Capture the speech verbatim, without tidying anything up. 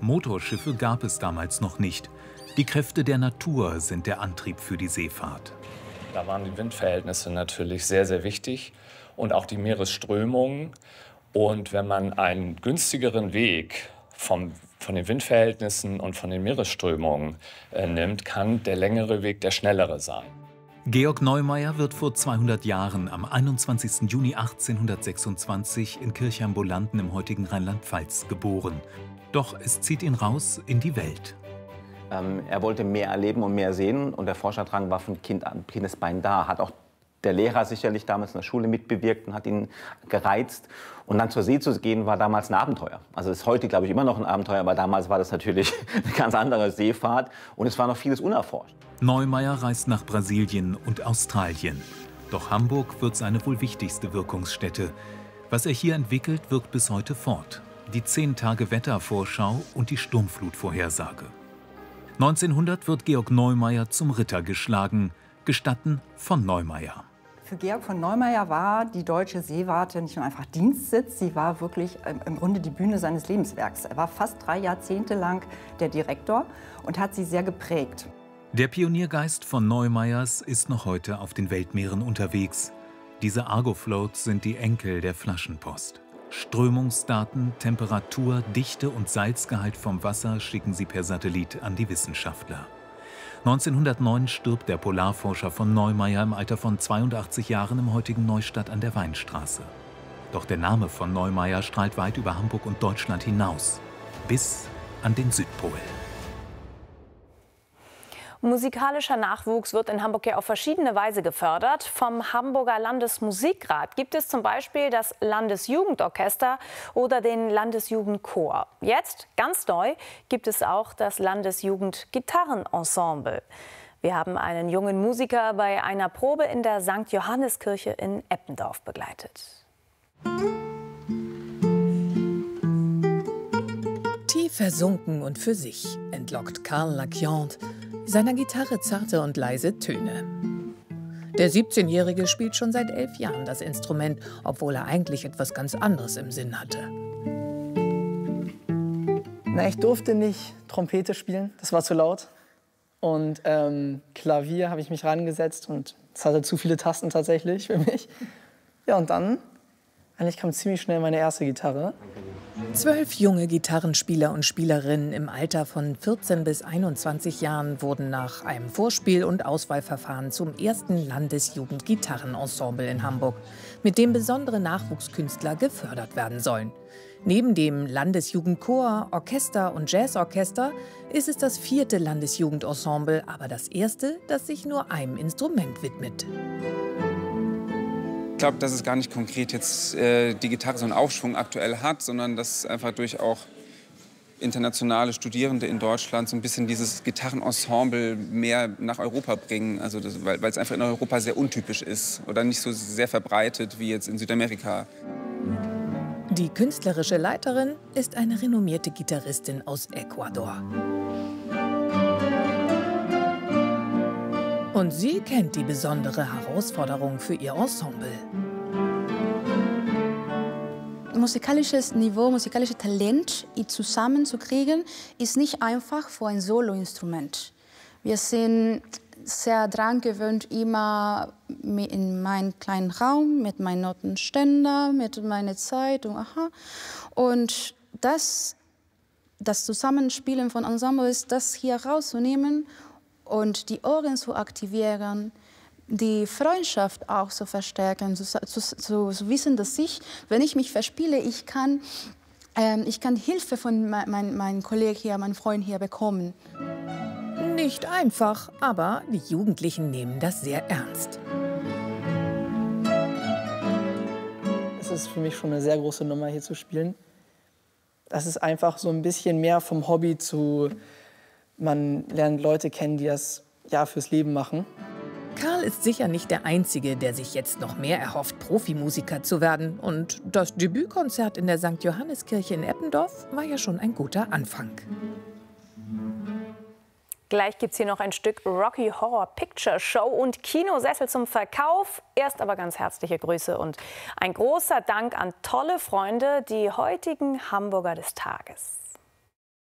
Motorschiffe gab es damals noch nicht. Die Kräfte der Natur sind der Antrieb für die Seefahrt. Da waren die Windverhältnisse natürlich sehr, sehr wichtig und auch die Meeresströmungen. Und wenn man einen günstigeren Weg vom, von den Windverhältnissen und von den Meeresströmungen äh, nimmt, kann der längere Weg der schnellere sein. Georg Neumayer wird vor zweihundert Jahren am einundzwanzigsten Juni achtzehnhundertsechsundzwanzig in Kirchheimbolanden im heutigen Rheinland-Pfalz geboren. Doch es zieht ihn raus in die Welt. Ähm, er wollte mehr erleben und mehr sehen und der Forscherdrang war von Kind an, Kindesbein da. Hat auch der Lehrer sicherlich damals in der Schule mitbewirkt und hat ihn gereizt. Und dann zur See zu gehen, war damals ein Abenteuer. Also ist heute, glaube ich, immer noch ein Abenteuer, aber damals war das natürlich eine ganz andere Seefahrt und es war noch vieles unerforscht. Neumayer reist nach Brasilien und Australien. Doch Hamburg wird seine wohl wichtigste Wirkungsstätte. Was er hier entwickelt, wirkt bis heute fort. Die zehn-Tage-Wettervorschau und die Sturmflutvorhersage. neunzehnhundert wird Georg Neumayer zum Ritter geschlagen, gestatten von Neumayer. Für Georg von Neumayer war die deutsche Seewarte nicht nur einfach Dienstsitz, sie war wirklich im Grunde die Bühne seines Lebenswerks. Er war fast drei Jahrzehnte lang der Direktor und hat sie sehr geprägt. Der Pioniergeist von Neumeyers ist noch heute auf den Weltmeeren unterwegs. Diese Argo-Floats sind die Enkel der Flaschenpost. Strömungsdaten, Temperatur, Dichte und Salzgehalt vom Wasser schicken sie per Satellit an die Wissenschaftler. neunzehnhundertneun stirbt der Polarforscher von Neumayer im Alter von zweiundachtzig Jahren im heutigen Neustadt an der Weinstraße. Doch der Name von Neumayer strahlt weit über Hamburg und Deutschland hinaus, bis an den Südpol. Musikalischer Nachwuchs wird in Hamburg ja auf verschiedene Weise gefördert. Vom Hamburger Landesmusikrat gibt es zum Beispiel das Landesjugendorchester oder den Landesjugendchor. Jetzt, ganz neu, gibt es auch das Landesjugendgitarrenensemble. Wir haben einen jungen Musiker bei einer Probe in der Sankt Johanneskirche in Eppendorf begleitet. Tief versunken und für sich entlockt Karl Laquiant seiner Gitarre zarte und leise Töne. Der siebzehnjährige spielt schon seit elf Jahren das Instrument, obwohl er eigentlich etwas ganz anderes im Sinn hatte. Na, ich durfte nicht Trompete spielen, das war zu laut. Und ähm, Klavier habe ich mich rangesetzt und es hatte zu viele Tasten tatsächlich für mich. Ja, und dann, eigentlich kam ziemlich schnell meine erste Gitarre. Zwölf junge Gitarrenspieler und Spielerinnen im Alter von vierzehn bis einundzwanzig Jahren wurden nach einem Vorspiel- und Auswahlverfahren zum ersten Landesjugendgitarrenensemble in Hamburg, mit dem besondere Nachwuchskünstler gefördert werden sollen. Neben dem Landesjugendchor, Orchester und Jazzorchester ist es das vierte Landesjugendensemble, aber das erste, das sich nur einem Instrument widmet. Ich glaube, dass es gar nicht konkret jetzt äh, die Gitarre so einen Aufschwung aktuell hat, sondern dass einfach durch auch internationale Studierende in Deutschland so ein bisschen dieses Gitarrenensemble mehr nach Europa bringen. Also das, weil es einfach in Europa sehr untypisch ist oder nicht so sehr verbreitet wie jetzt in Südamerika. Die künstlerische Leiterin ist eine renommierte Gitarristin aus Ecuador. Und sie kennt die besondere Herausforderung für ihr Ensemble. Musikalisches Niveau, musikalisches Talent zusammenzukriegen, ist nicht einfach für ein Soloinstrument. Wir sind sehr daran gewöhnt, immer in meinem kleinen Raum mit meinem Notenständer, mit meiner Zeit und aha. Und das, das Zusammenspielen von Ensembles, das hier rauszunehmen und die Ohren zu aktivieren, die Freundschaft auch zu verstärken, zu, zu, zu, zu wissen, dass ich, wenn ich mich verspiele, ich kann, ähm, ich kann Hilfe von meinem mein, mein Kollegen hier, meinem Freund hier bekommen. Nicht einfach, aber die Jugendlichen nehmen das sehr ernst. Es ist für mich schon eine sehr große Nummer, hier zu spielen. Das ist einfach so ein bisschen mehr vom Hobby zu, man lernt Leute kennen, die das ja fürs Leben machen. Karl ist sicher nicht der Einzige, der sich jetzt noch mehr erhofft, Profimusiker zu werden. Und das Debütkonzert in der Sankt Johanneskirche in Eppendorf war ja schon ein guter Anfang. Gleich gibt es hier noch ein Stück Rocky Horror Picture Show und Kinosessel zum Verkauf. Erst aber ganz herzliche Grüße und ein großer Dank an tolle Freunde, die heutigen Hamburger des Tages.